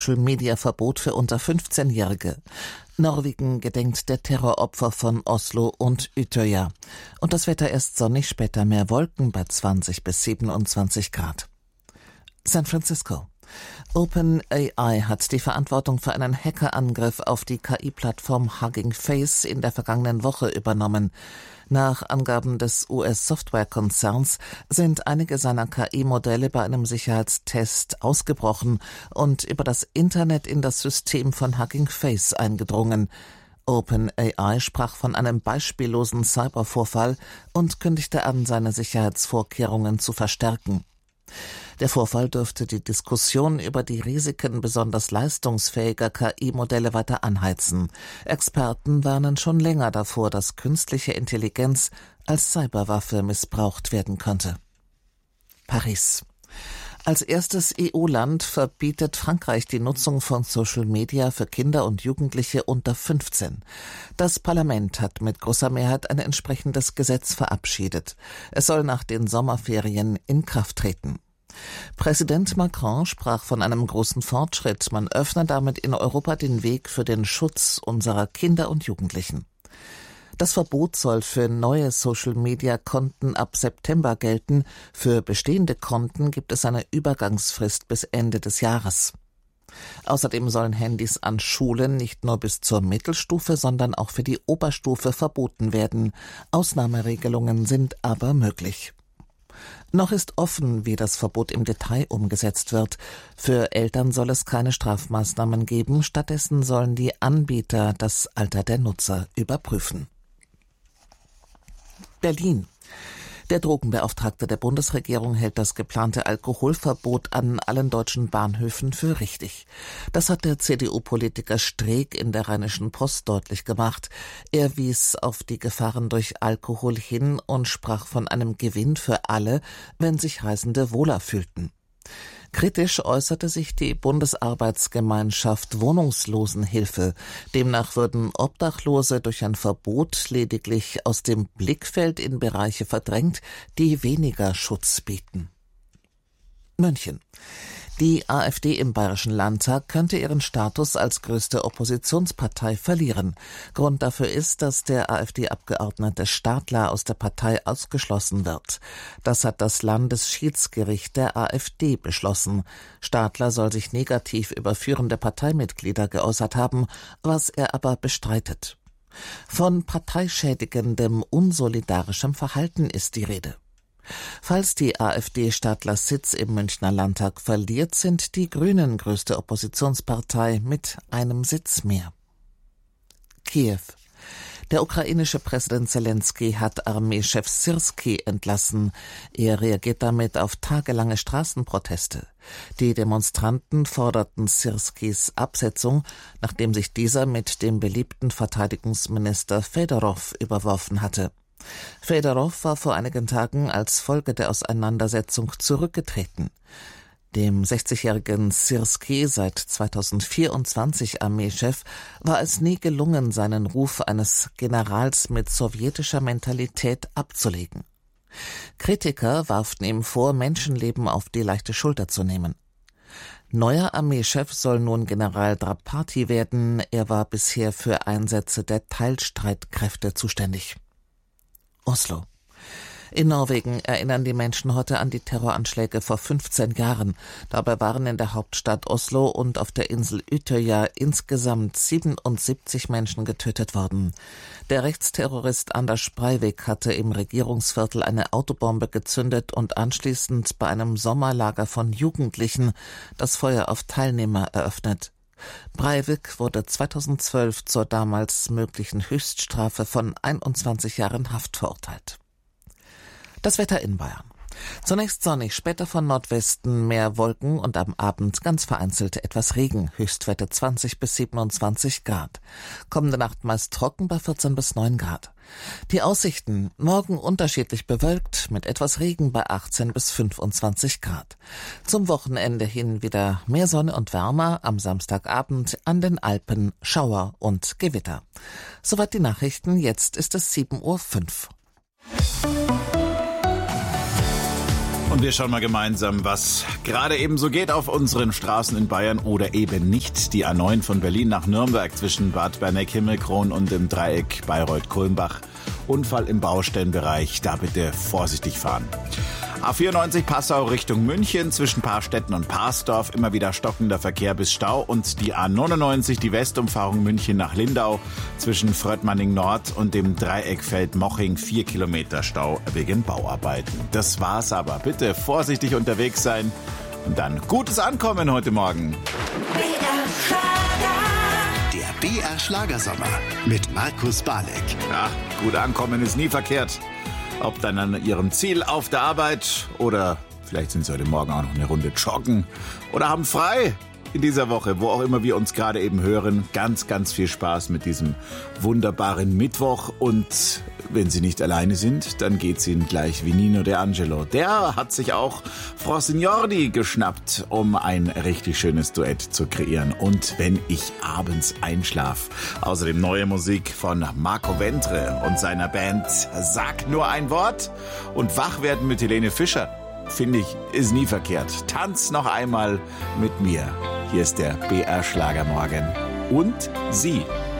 Social-Media-Verbot für unter 15-Jährige. Norwegen gedenkt der Terroropfer von Oslo und Utøya. Und das Wetter erst sonnig, später mehr Wolken bei 20 bis 27 Grad. San Francisco. OpenAI hat die Verantwortung für einen Hackerangriff auf die KI-Plattform Hugging Face in der vergangenen Woche übernommen. Nach Angaben des US-Softwarekonzerns sind einige seiner KI-Modelle bei einem Sicherheitstest ausgebrochen und über das Internet in das System von Hugging Face eingedrungen. OpenAI sprach von einem beispiellosen Cybervorfall und kündigte an, seine Sicherheitsvorkehrungen zu verstärken. Der Vorfall dürfte die Diskussion über die Risiken besonders leistungsfähiger KI-Modelle weiter anheizen. Experten warnen schon länger davor, dass künstliche Intelligenz als Cyberwaffe missbraucht werden könnte. Paris. Als erstes EU-Land verbietet Frankreich die Nutzung von Social Media für Kinder und Jugendliche unter 15. Das Parlament hat mit großer Mehrheit ein entsprechendes Gesetz verabschiedet. Es soll nach den Sommerferien in Kraft treten. Präsident Macron sprach von einem großen Fortschritt. Man öffne damit in Europa den Weg für den Schutz unserer Kinder und Jugendlichen. Das Verbot soll für neue Social-Media-Konten ab September gelten. Für bestehende Konten gibt es eine Übergangsfrist bis Ende des Jahres. Außerdem sollen Handys an Schulen nicht nur bis zur Mittelstufe, sondern auch für die Oberstufe verboten werden. Ausnahmeregelungen sind aber möglich. Noch ist offen, wie das Verbot im Detail umgesetzt wird. Für Eltern soll es keine Strafmaßnahmen geben. Stattdessen sollen die Anbieter das Alter der Nutzer überprüfen. Berlin. Der Drogenbeauftragte der Bundesregierung hält das geplante Alkoholverbot an allen deutschen Bahnhöfen für richtig. Das hat der CDU-Politiker Streeck in der Rheinischen Post deutlich gemacht. Er wies auf die Gefahren durch Alkohol hin und sprach von einem Gewinn für alle, wenn sich Reisende wohler fühlten. Kritisch äußerte sich die Bundesarbeitsgemeinschaft Wohnungslosenhilfe. Demnach würden Obdachlose durch ein Verbot lediglich aus dem Blickfeld in Bereiche verdrängt, die weniger Schutz bieten. München. Die AfD im Bayerischen Landtag könnte ihren Status als größte Oppositionspartei verlieren. Grund dafür ist, dass der AfD-Abgeordnete Stadler aus der Partei ausgeschlossen wird. Das hat das Landesschiedsgericht der AfD beschlossen. Stadler soll sich negativ über führende Parteimitglieder geäußert haben, was er aber bestreitet. Von parteischädigendem, unsolidarischem Verhalten ist die Rede. Falls die AfD Stadlers Sitz im Münchner Landtag verliert, sind die Grünen größte Oppositionspartei mit einem Sitz mehr. Kiew. Der ukrainische Präsident Selenskyj hat Armeechef Syrskij entlassen. Er reagiert damit auf tagelange Straßenproteste. Die Demonstranten forderten Syrskijs Absetzung, nachdem sich dieser mit dem beliebten Verteidigungsminister Fedorow überworfen hatte. Fedorow war vor einigen Tagen als Folge der Auseinandersetzung zurückgetreten. Dem 60-jährigen Syrskij, seit 2024 Armeechef, war es nie gelungen, seinen Ruf eines Generals mit sowjetischer Mentalität abzulegen. Kritiker warfen ihm vor, Menschenleben auf die leichte Schulter zu nehmen. Neuer Armeechef soll nun General Drapati werden. Er war bisher für Einsätze der Teilstreitkräfte zuständig. Oslo. In Norwegen erinnern die Menschen heute an die Terroranschläge vor 15 Jahren. Dabei waren in der Hauptstadt Oslo und auf der Insel Utøya insgesamt 77 Menschen getötet worden. Der Rechtsterrorist Anders Breivik hatte im Regierungsviertel eine Autobombe gezündet und anschließend bei einem Sommerlager von Jugendlichen das Feuer auf Teilnehmer eröffnet. Breivik wurde 2012 zur damals möglichen Höchststrafe von 21 Jahren Haft verurteilt. Das Wetter in Bayern. Zunächst sonnig, später von Nordwesten mehr Wolken und am Abend ganz vereinzelt etwas Regen. Höchstwerte 20 bis 27 Grad. Kommende Nacht meist trocken bei 14 bis 9 Grad. Die Aussichten: morgen unterschiedlich bewölkt, mit etwas Regen bei 18 bis 25 Grad. Zum Wochenende hin wieder mehr Sonne und wärmer, am Samstagabend an den Alpen Schauer und Gewitter. Soweit die Nachrichten, jetzt ist es 7:05 Uhr. Und wir schauen mal gemeinsam, was gerade eben so geht auf unseren Straßen in Bayern oder eben nicht. Die A9 von Berlin nach Nürnberg zwischen Bad Berneck-Himmelkron und dem Dreieck Bayreuth-Kulmbach. Unfall im Baustellenbereich, da bitte vorsichtig fahren. A94 Passau Richtung München zwischen Paarstetten und Parsdorf immer wieder stockender Verkehr bis Stau und die A99 die Westumfahrung München nach Lindau zwischen Fröttmanning Nord und dem Dreieckfeld Moching 4 Kilometer Stau wegen Bauarbeiten. Das war's aber. Bitte vorsichtig unterwegs sein und dann gutes Ankommen heute Morgen. Der BR Schlagersommer mit Markus Balek. Ja, gut ankommen ist nie verkehrt. Ob dann an Ihrem Ziel auf der Arbeit oder vielleicht sind Sie heute Morgen auch noch eine Runde joggen oder haben frei in dieser Woche, wo auch immer wir uns gerade eben hören. Ganz, ganz viel Spaß mit diesem wunderbaren Mittwoch. Und wenn Sie nicht alleine sind, dann geht's Ihnen gleich wie Nino De Angelo. Der hat sich auch Frau Signordi geschnappt, um ein richtig schönes Duett zu kreieren. Und wenn ich abends einschlaf. Außerdem neue Musik von Marco Ventre und seiner Band Sag nur ein Wort. Und wach werden mit Helene Fischer, finde ich, ist nie verkehrt. Tanz noch einmal mit mir. Hier ist der BR Schlagermorgen. Und Sie.